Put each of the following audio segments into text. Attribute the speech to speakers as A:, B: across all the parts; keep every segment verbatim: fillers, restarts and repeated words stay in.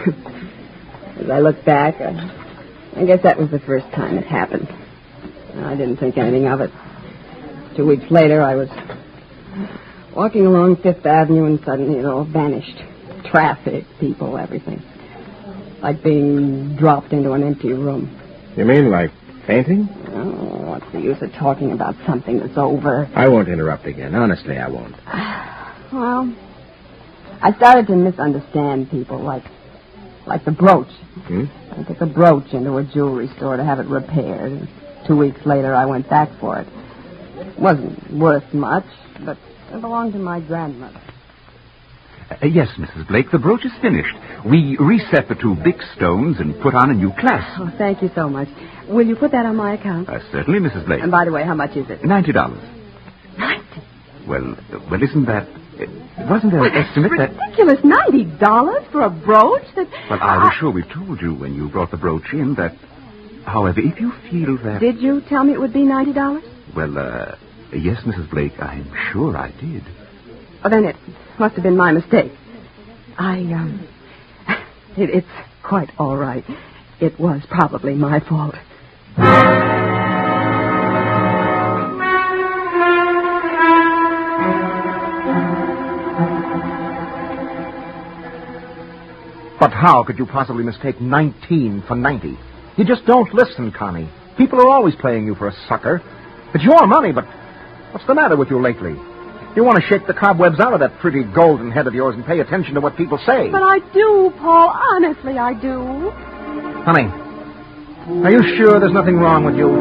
A: As I look back, I, I guess that was the first time it happened. I didn't think anything of it. Two weeks later, I was walking along Fifth Avenue and suddenly it all vanished. Traffic, people, everything. Like being dropped into an empty room.
B: You mean like fainting?
A: Oh, what's the use of talking about something that's over?
B: I won't interrupt again. Honestly, I won't.
A: Well, I started to misunderstand people, like like the brooch.
B: Hmm?
A: I took a brooch into a jewelry store to have it repaired. And two weeks later, I went back for it. It wasn't worth much, but it belonged to my grandmother.
C: Uh, yes, Missus Blake, the brooch is finished. We reset the two big stones and put on a new clasp.
A: Oh, thank you so much. Will you put that on my account?
C: Uh, certainly, Missus Blake.
A: And by the way, how much is it?
C: Ninety dollars.
A: Ninety?
C: Well, uh, well, isn't that... Uh, wasn't there an estimate that...
A: Ridiculous. Ninety dollars for a brooch? That...
C: Well, I was sure we told you when you brought the brooch in that... However, if you feel that...
A: Did you tell me it would be ninety dollars?
C: Well, uh... yes, Missus Blake, I'm sure I did.
A: Oh, then it must have been my mistake. I, um... It, it's quite all right. It was probably my fault.
D: But how could you possibly mistake nineteen for ninety? You just don't listen, Connie. People are always playing you for a sucker. It's your money, but what's the matter with you lately? You want to shake the cobwebs out of that pretty golden head of yours and pay attention to what people say.
A: But I do, Paul. Honestly, I do.
D: Honey, are you sure there's nothing wrong with you?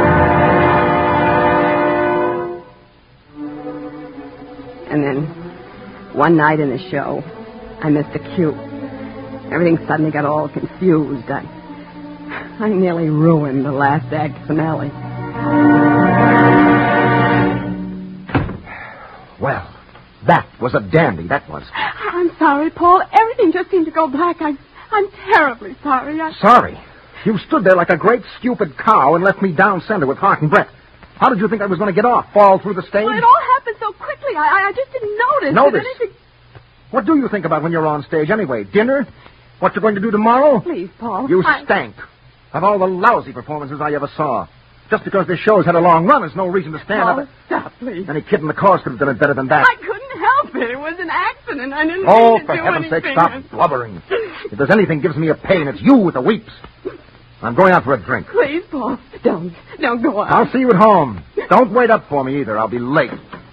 A: And then, one night in the show, I missed a cue. Everything suddenly got all confused. I, I nearly ruined the last act finale.
D: Well, that was a dandy, that was.
A: I'm sorry, Paul. Everything just seemed to go black. I'm, I'm terribly sorry. I...
D: Sorry? You stood there like a great stupid cow and left me down center with Hart and Brett. How did you think I was going to get off? Fall through the stage?
A: Well, it all happened so quickly. I, I just didn't notice.
D: Notice?
A: Anything...
D: What do you think about when you're on stage anyway? Dinner? What you're going to do tomorrow?
A: Please, Paul.
D: You
A: I...
D: stank. Of all the lousy performances I ever saw. Just because this show's had a long run is no reason to stand
A: Paul,
D: up. And...
A: stop, please.
D: Any kid in the chorus could have done it better than that.
A: I couldn't help it. It was an accident. I didn't
D: Oh,
A: mean to
D: for
A: do
D: heaven's sake,
A: anything.
D: stop blubbering. If there's anything gives me a pain, it's you with the weeps. I'm going out for a drink.
A: Please, Paul. Don't. Don't go out.
D: I'll see you at home. Don't wait up for me either. I'll be late.